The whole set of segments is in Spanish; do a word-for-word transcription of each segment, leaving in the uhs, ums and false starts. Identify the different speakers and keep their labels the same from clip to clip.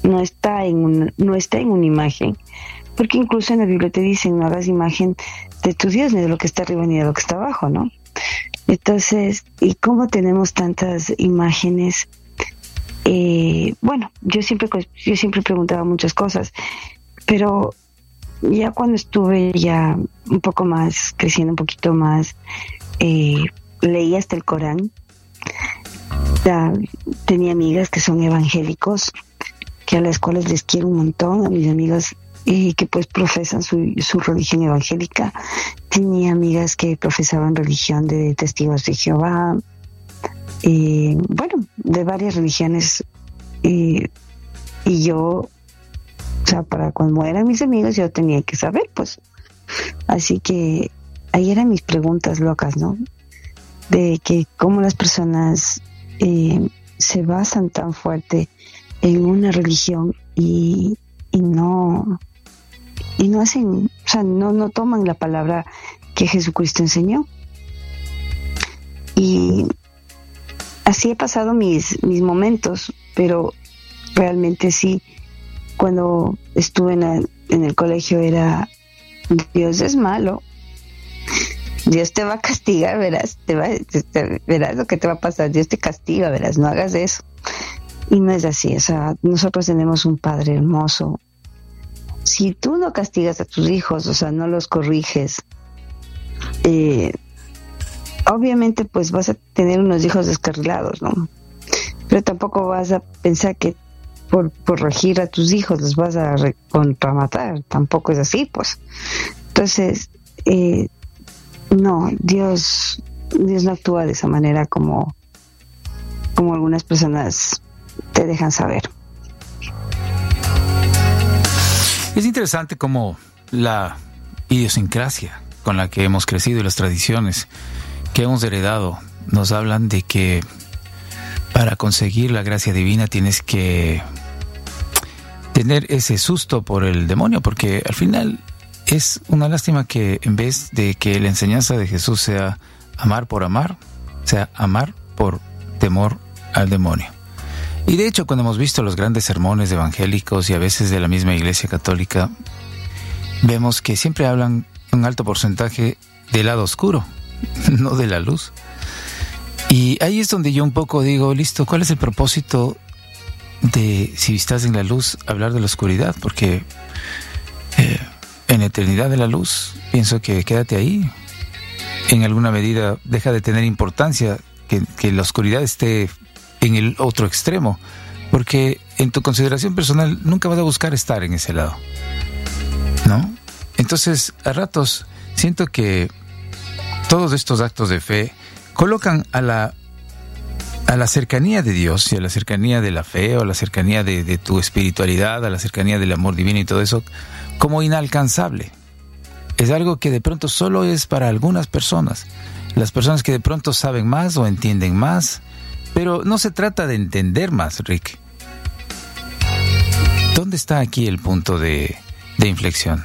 Speaker 1: no está en un, no está en una imagen, porque incluso en la Biblia te dicen no hagas imagen de tu Dios, ni de lo que está arriba ni de lo que está abajo, ¿no? Entonces, ¿y cómo tenemos tantas imágenes? Eh, bueno, yo siempre yo siempre preguntaba muchas cosas, pero ya cuando estuve ya un poco más, creciendo un poquito más, eh, leí hasta el Corán. Ya tenía amigas que son evangélicos, que a las cuales les quiero un montón, a mis amigas y que pues profesan su, su religión evangélica. Tenía amigas que profesaban religión de testigos de Jehová, y bueno, de varias religiones, y, y yo, o sea, para cuando eran mis amigos yo tenía que saber, pues. Así que ahí eran mis preguntas locas, ¿no? De que cómo las personas eh, se basan tan fuerte en una religión y, y no y no hacen, o sea, no, no toman la palabra que Jesucristo enseñó. Y así he pasado mis, mis momentos, pero realmente sí, cuando estuve en el, en el colegio era, Dios es malo, Dios te va a castigar, verás, te va, te, verás lo que te va a pasar, Dios te castiga, verás, no hagas eso. Y no es así, o sea, nosotros tenemos un Padre hermoso. Si tú no castigas a tus hijos, o sea, no los corriges, eh, obviamente pues vas a tener unos hijos descarrilados, ¿no? Pero tampoco vas a pensar que por corregir a tus hijos los vas a contramatar, tampoco es así, pues. Entonces, eh, no, Dios, Dios no actúa de esa manera como, como algunas personas te dejan saber.
Speaker 2: Es interesante cómo la idiosincrasia con la que hemos crecido y las tradiciones que hemos heredado nos hablan de que para conseguir la gracia divina tienes que tener ese susto por el demonio, porque al final es una lástima que en vez de que la enseñanza de Jesús sea amar por amar, sea amar por temor al demonio. Y de hecho, cuando hemos visto los grandes sermones evangélicos y a veces de la misma Iglesia Católica, vemos que siempre hablan un alto porcentaje del lado oscuro, no de la luz. Y ahí es donde yo un poco digo, listo, ¿cuál es el propósito de, si estás en la luz, hablar de la oscuridad? Porque eh, en la eternidad de la luz, pienso que quédate ahí. En alguna medida deja de tener importancia que, que la oscuridad esté en el otro extremo, porque en tu consideración personal nunca vas a buscar estar en ese lado, ¿no? Entonces, a ratos siento que todos estos actos de fe colocan a la a la cercanía de Dios y a la cercanía de la fe o a la cercanía de, de tu espiritualidad, a la cercanía del amor divino y todo eso como inalcanzable. Es algo que de pronto solo es para algunas personas, las personas que de pronto saben más o entienden más. Pero no se trata de entender más, Rick. ¿Dónde está aquí el punto de, de inflexión?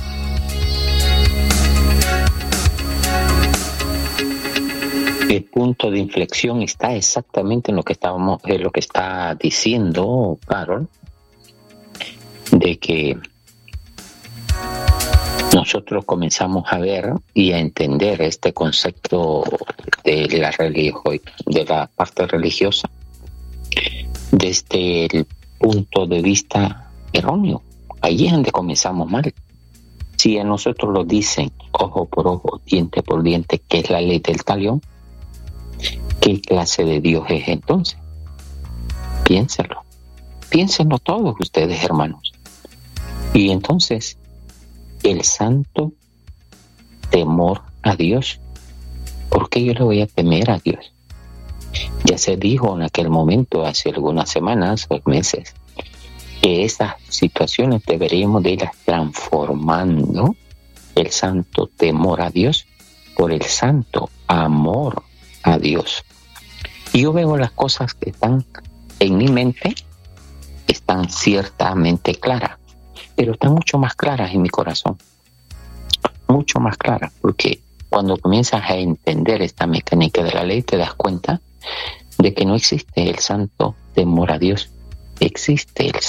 Speaker 3: El punto de inflexión está exactamente en lo que estábamos, en lo que está diciendo Carol, de que nosotros comenzamos a ver y a entender este concepto de la religión, de la parte religiosa, desde el punto de vista erróneo. Allí es donde comenzamos mal. Si a nosotros lo dicen ojo por ojo, diente por diente, que es la ley del talión, ¿qué clase de Dios es entonces? Piénsenlo. Piénsenlo todos ustedes, hermanos. Y entonces, el santo temor a Dios. ¿Por qué yo le voy a temer a Dios? Ya se dijo en aquel momento, hace algunas semanas o meses, que esas situaciones deberíamos de irlas transformando, el santo temor a Dios por el santo amor a Dios. Y yo veo las cosas que están en mi mente, están ciertamente claras, pero están mucho más claras en mi corazón, mucho más claras, porque cuando comienzas a entender esta mecánica de la ley, te das cuenta de que no existe el santo temor a Dios, existe el